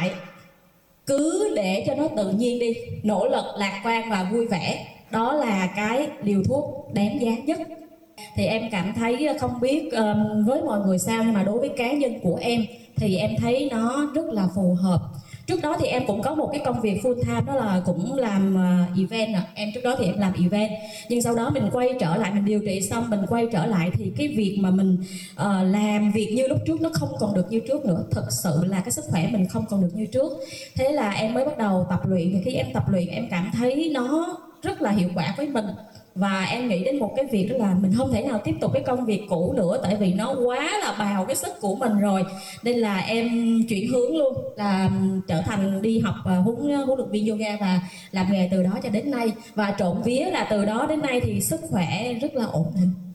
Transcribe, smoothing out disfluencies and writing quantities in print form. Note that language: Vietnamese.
lại, cứ để cho nó tự nhiên đi, nỗ lực lạc quan và vui vẻ, đó là cái liều thuốc đáng giá nhất. Thì em cảm thấy không biết với mọi người sao, nhưng mà đối với cá nhân của em thì em thấy nó rất là phù hợp. Trước đó thì em cũng có một cái công việc full time, đó là cũng làm event. Em trước đó thì em làm event, nhưng sau đó mình quay trở lại, mình điều trị xong mình quay trở lại thì cái việc mà mình làm việc như lúc trước nó không còn được như trước nữa. Thật sự là cái sức khỏe mình không còn được như trước. Thế là em mới bắt đầu tập luyện, thì khi em tập luyện em cảm thấy nó rất là hiệu quả với mình. Và em nghĩ đến một cái việc, đó là mình không thể nào tiếp tục cái công việc cũ nữa, tại vì nó quá là bào cái sức của mình rồi. Nên là em chuyển hướng luôn, là trở thành đi học huấn luyện viên yoga và làm nghề từ đó cho đến nay. Và trộm vía là từ đó đến nay thì sức khỏe rất là ổn định.